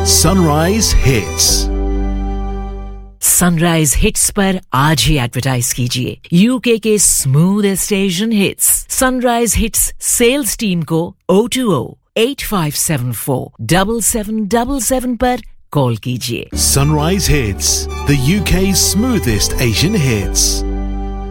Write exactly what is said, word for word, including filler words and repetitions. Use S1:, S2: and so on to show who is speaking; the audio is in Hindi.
S1: Sunrise Hits.
S2: सनराइज हिट्स पर आज ही एडवर्टाइज कीजिए यूके के smoothest Asian hits sunrise hits sales team को O two O eight five seven four seven seven seven seven पर कॉल कीजिए.
S1: Sunrise Hits, the U K's smoothest Asian hits.